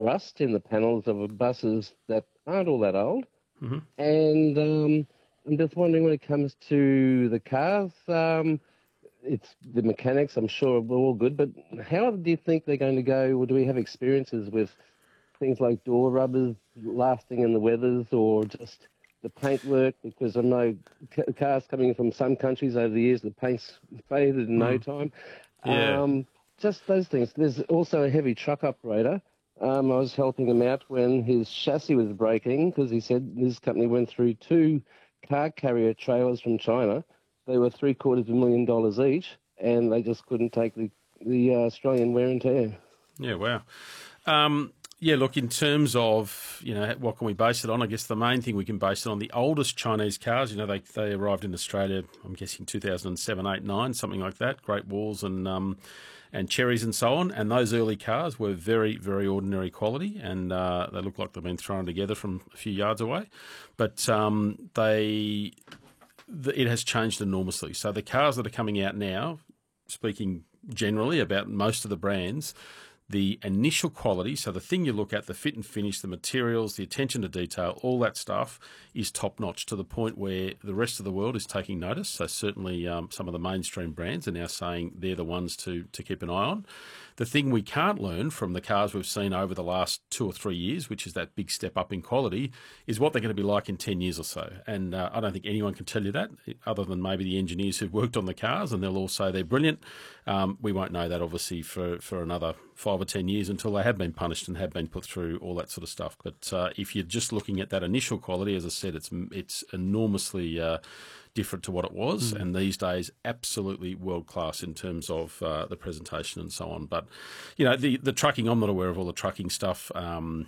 rust in the panels of buses that aren't all that old. Mm-hmm. And I'm just wondering, when it comes to the cars, it's the mechanics, I'm sure, we're all good, but how do you think they're going to go? Or do we have experiences with things like door rubbers lasting in the weathers, or just the paintwork? Because I know cars coming from some countries over the years, the paint's faded in no time. Yeah. Just those things. There's also a heavy truck operator. I was helping him out when his chassis was breaking, because he said his company went through 2 car carrier trailers from China. They were $750,000 each, and they just couldn't take the Australian wear and tear. Yeah, wow. Yeah, look, in terms of, what can we base it on? I guess the main thing we can base it on, the oldest Chinese cars, they arrived in Australia, I'm guessing 2007, 8, 9, something like that, Great Walls and Cherries and so on. And those early cars were very, very ordinary quality, and they look like they've been thrown together from a few yards away. But it has changed enormously. So the cars that are coming out now, speaking generally about most of the brands, the initial quality, so the thing you look at, the fit and finish, the materials, the attention to detail, all that stuff is top-notch, to the point where the rest of the world is taking notice. So certainly some of the mainstream brands are now saying they're the ones to keep an eye on. The thing we can't learn from the cars we've seen over the last 2 or 3 years, which is that big step up in quality, is what they're going to be like in 10 years or so. And I don't think anyone can tell you that, other than maybe the engineers who've worked on the cars, and they'll all say they're brilliant. We won't know that, obviously, for another 5 or 10 years, until they have been punished and have been put through all that sort of stuff. But if you're just looking at that initial quality, as I said, it's enormously different to what it was, and these days absolutely world class in terms of the presentation and so on. But the trucking, I'm not aware of all the trucking stuff. And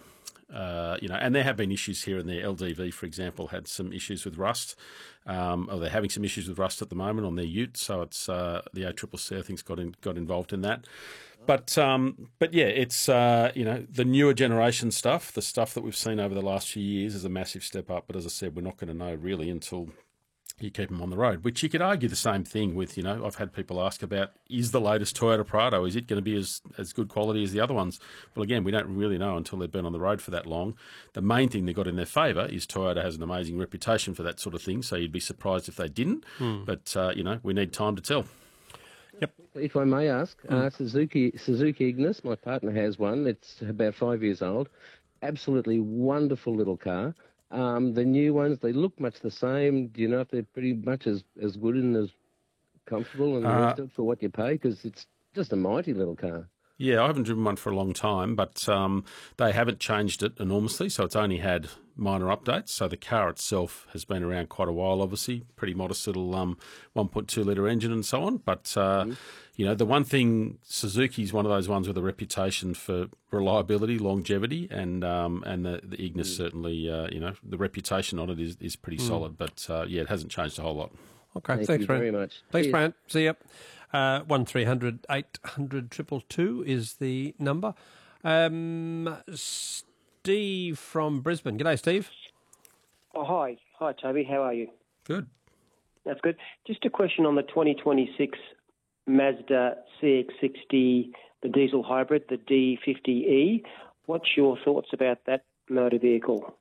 there have been issues here and there. LDV, for example, had some issues with rust, or they're having some issues with rust at the moment on their ute. So it's the ACCC, I think, got involved in that. But yeah, it's the newer generation stuff, the stuff that we've seen over the last few years, is a massive step up. But as I said, we're not going to know really until you keep them on the road, which you could argue the same thing with. I've had people ask about, is the latest Toyota Prado, is it going to be as good quality as the other ones? Well, again, we don't really know until they've been on the road for that long. The main thing they've got in their favour is Toyota has an amazing reputation for that sort of thing, so you'd be surprised if they didn't. But, we need time to tell. Yep. If I may ask, Suzuki Ignis, my partner has one. It's about 5 years old. Absolutely wonderful little car. The new ones, they look much the same. Do you know if they're pretty much as good and as comfortable and rested for what you pay? Because it's just a mighty little car. Yeah, I haven't driven one for a long time, but they haven't changed it enormously, so it's only had minor updates. So the car itself has been around quite a while, obviously. Pretty modest little 1.2-litre engine and so on. But, the one thing, Suzuki's one of those ones with a reputation for reliability, longevity, and the Ignis certainly, the reputation on it is pretty solid. But, it hasn't changed a whole lot. Okay, thanks, Brant. Very much. Thanks, Brant. See you. 1300 800 222 is the number. Steve from Brisbane. G'day, Steve. Oh, hi. Hi, Toby. How are you? Good. That's good. Just a question on the 2026 Mazda CX-60, the diesel hybrid, the D50E. What's your thoughts about that motor vehicle?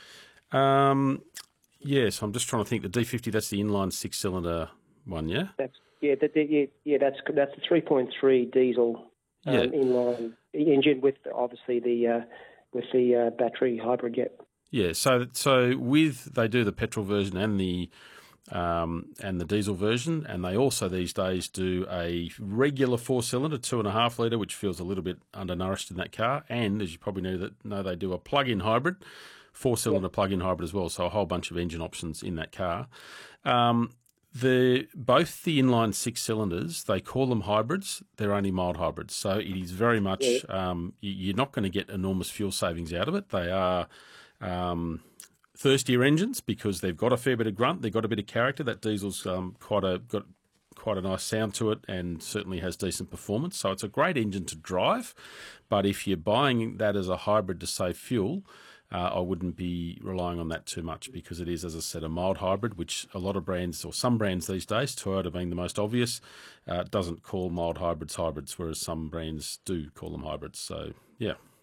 Yes, I'm just trying to think. The D50, that's the inline 6-cylinder one, yeah? That's the 3.3 diesel inline engine with obviously the battery hybrid. Yeah. So they do the petrol version and the diesel version, and they also these days do a regular 4-cylinder 2.5 litre, which feels a little bit undernourished in that car. And as you probably know, they do a plug-in hybrid, 4-cylinder plug-in hybrid as well. So a whole bunch of engine options in that car. Both the inline 6 cylinders, they call them hybrids. They're only mild hybrids. So it is very much, you're not going to get enormous fuel savings out of it. They are thirstier engines because they've got a fair bit of grunt. They've got a bit of character. That diesel's got quite a nice sound to it and certainly has decent performance. So it's a great engine to drive. But if you're buying that as a hybrid to save fuel, I wouldn't be relying on that too much, because it is, as I said, a mild hybrid, which a lot of brands, or some brands these days, Toyota being the most obvious, doesn't call mild hybrids, whereas some brands do call them hybrids. So, yeah.